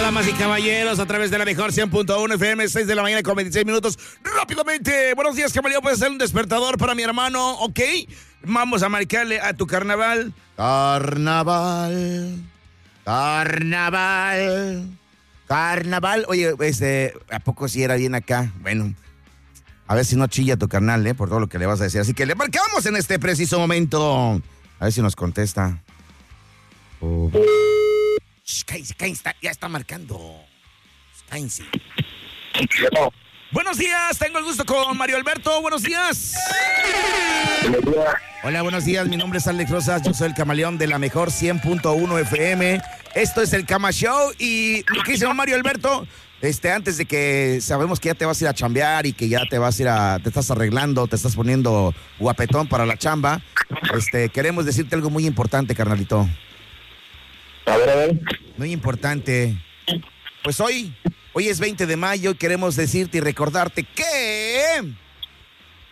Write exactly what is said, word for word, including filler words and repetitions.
damas y caballeros, a través de la mejor cien punto uno F M, seis de la mañana con veintiséis minutos. Rápidamente, buenos días, Camaleón, puedes ser un despertador para mi hermano, ¿ok? Vamos a marcarle a tu carnaval. Carnaval, carnaval, carnaval. Oye, este, ¿a poco si era bien acá? Bueno, a ver si no chilla tu carnal, ¿eh? Por todo lo que le vas a decir. Así que le marcamos en este preciso momento. A ver si nos contesta. Oh. Shh, cállense, cállense, ya está marcando. Cállense. Buenos días, tengo el gusto con Mario Alberto. Buenos días. Buenos días. Hola, buenos días. Mi nombre es Alex Rosas. Yo soy el Camaleón de la mejor cien punto uno F M. Esto es el Cama Show. Y lo que dice Mario Alberto, este, antes de que sabemos que ya te vas a ir a chambear y que ya te vas a ir a, te estás arreglando, te estás poniendo guapetón para la chamba, este, queremos decirte algo muy importante, carnalito. A ver, a ver. Muy importante. Pues hoy, hoy es veinte de mayo y queremos decirte y recordarte que